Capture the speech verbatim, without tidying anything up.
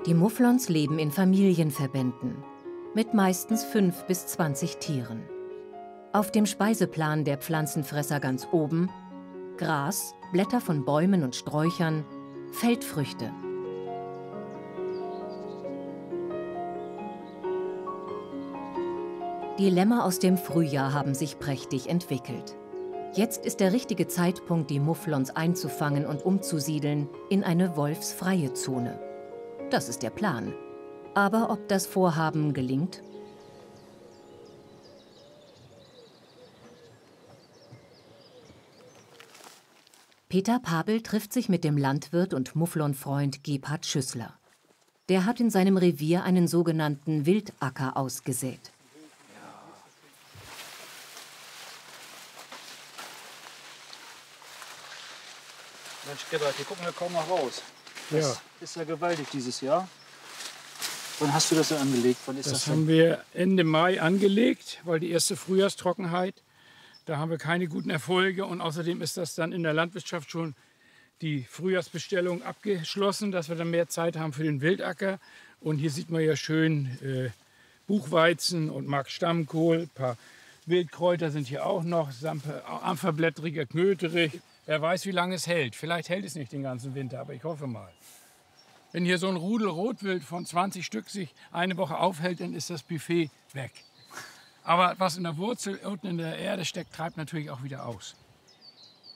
Die Mufflons leben in Familienverbänden mit meistens fünf bis zwanzig Tieren. Auf dem Speiseplan der Pflanzenfresser ganz oben Gras, Blätter von Bäumen und Sträuchern, Feldfrüchte. Die Lämmer aus dem Frühjahr haben sich prächtig entwickelt. Jetzt ist der richtige Zeitpunkt, die Mufflons einzufangen und umzusiedeln in eine wolfsfreie Zone. Das ist der Plan. Aber ob das Vorhaben gelingt? Peter Pabel trifft sich mit dem Landwirt und Mufflon-Freund Gebhard Schüssler. Der hat in seinem Revier einen sogenannten Wildacker ausgesät. Mensch, Gebhard, hier gucken wir kaum noch raus. Das Ja. ist ja gewaltig dieses Jahr. Wann hast du das denn angelegt? Wann ist Das das denn? haben wir Ende Mai angelegt, weil die erste Frühjahrstrockenheit, da haben wir keine guten Erfolge. Und außerdem ist das dann in der Landwirtschaft schon die Frühjahrsbestellung abgeschlossen, dass wir dann mehr Zeit haben für den Wildacker. Und hier sieht man ja schön äh, Buchweizen und Markstammkohl, ein paar Wildkräuter sind hier auch noch, Sampe, Ampferblättriger Knöterich. Wer weiß, wie lange es hält. Vielleicht hält es nicht den ganzen Winter, aber ich hoffe mal. Wenn hier so ein Rudel Rotwild von zwanzig Stück sich eine Woche aufhält, dann ist das Buffet weg. Aber was in der Wurzel unten in der Erde steckt, treibt natürlich auch wieder aus.